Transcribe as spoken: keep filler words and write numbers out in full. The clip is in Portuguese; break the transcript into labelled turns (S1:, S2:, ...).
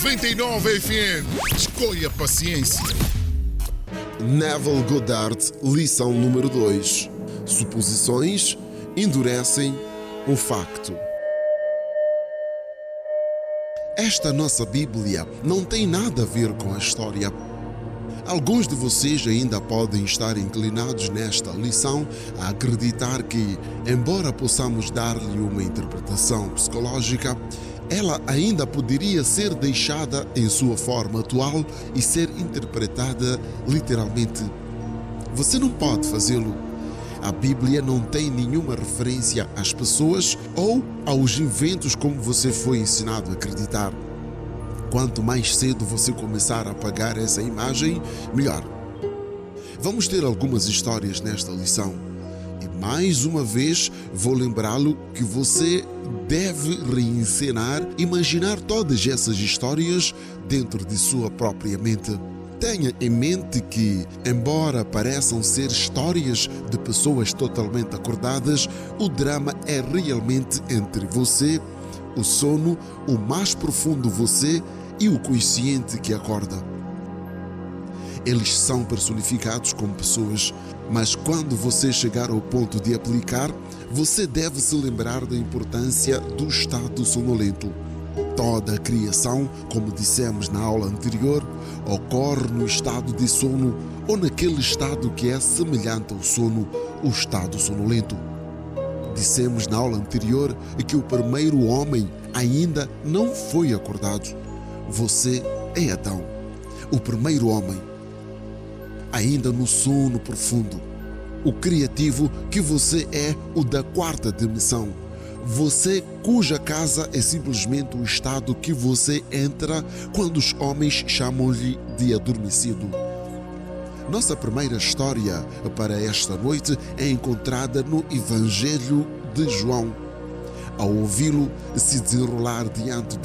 S1: noventa e nove F M. Escolha paciência.
S2: Neville Goddard, lição número dois. Suposições endurecem um facto. Esta nossa Bíblia não tem nada a ver com a história. Alguns de vocês ainda podem estar inclinados nesta lição a acreditar que, embora possamos dar-lhe uma interpretação psicológica, ela ainda poderia ser deixada em sua forma atual e ser interpretada literalmente. Você não pode fazê-lo. A Bíblia não tem nenhuma referência às pessoas ou aos inventos como você foi ensinado a acreditar. Quanto mais cedo você começar a apagar essa imagem, melhor. Vamos ter algumas histórias nesta lição. E mais uma vez vou lembrá-lo que você deve reencenar, imaginar todas essas histórias dentro de sua própria mente. Tenha em mente que, embora pareçam ser histórias de pessoas totalmente acordadas, o drama é realmente entre você, o sono, o mais profundo você e o consciente que acorda. Eles são personificados como pessoas, mas quando você chegar ao ponto de aplicar, você deve se lembrar da importância do estado sonolento. Toda a criação, como dissemos na aula anterior, ocorre no estado de sono ou naquele estado que é semelhante ao sono, o estado sonolento. Dissemos na aula anterior que o primeiro homem ainda não foi acordado. Você é Adão, o primeiro homem, ainda no sono profundo. O criativo que você é, o da quarta dimensão. Você cuja casa é simplesmente o estado que você entra quando os homens chamam-lhe de adormecido. Nossa primeira história para esta noite é encontrada no Evangelho de João. Ao ouvi-lo se desenrolar diante